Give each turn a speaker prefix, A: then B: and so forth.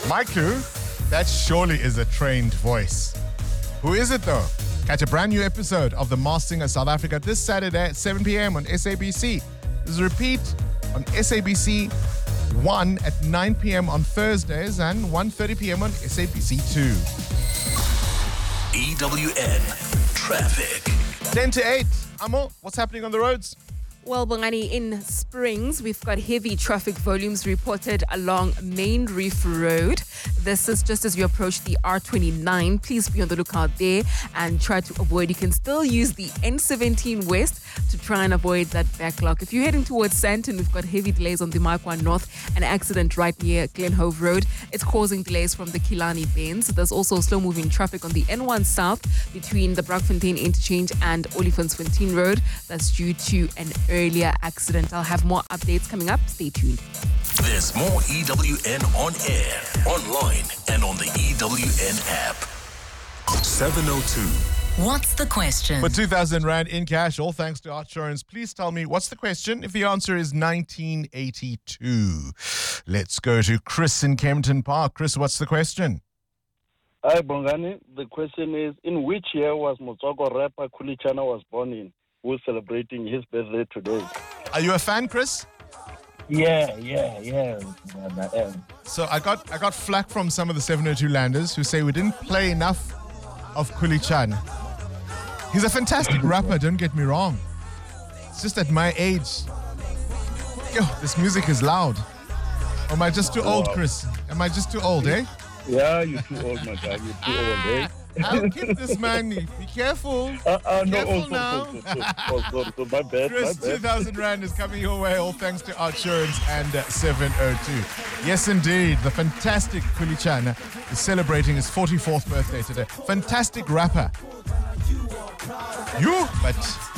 A: My clue, that surely is a trained voice. Who is it though? Catch a brand new episode of The Masked Singer South Africa this Saturday at 7 p.m. on SABC. This is a repeat on SABC 1 at 9 p.m. on Thursdays and 1:30 p.m. on SABC 2.
B: EWN Traffic.
A: 10 to 8. Amo, what's happening on the roads?
C: Well, Bongani, in Springs, we've got heavy traffic volumes reported along Main Reef Road. This is just as you approach the R29. Please be on the lookout there and try to avoid. You can still use the N17 West to try and avoid that backlog. If you're heading towards Sandton, we've got heavy delays on the Marquand North, an accident right near Glenhove Road. It's causing delays from the Kilani Bends. There's also slow-moving traffic on the N1 South between the Brakfontein Interchange and Olifantsfontein Road. That's due to an earlier accident. I'll have more updates coming up. Stay tuned.
B: There's more EWN on air, online, and on the EWN app. 702.
D: What's the question?
A: For 2,000 Rand in cash, all thanks to Outsurance. Please tell me, what's the question? If the answer is 1982. Let's go to Chris in Kempton Park. Chris, what's the question?
E: Hi, Bongani. The question is, in which year was Motswako rapper Kulichana was born in? Who's celebrating his birthday today?
A: Are you a fan, Chris?
E: Yeah. I am.
A: So I got flack from some of the 702 landers who say we didn't play enough of Kulichana. He's a fantastic rapper, don't get me wrong. It's just at my age, yo, this music is loud. Or am I just too old, Chris? Am I just too old, eh?
E: Yeah, you're too old, my guy. You're too old, eh?
A: I'll keep this man. Be careful. Careful now.
E: So my bad.
A: Chris, 2,000 Rand is coming your way, all thanks to Outsurance and 702. Yes, indeed. The fantastic Kulichana is celebrating his 44th birthday today. Fantastic rapper. But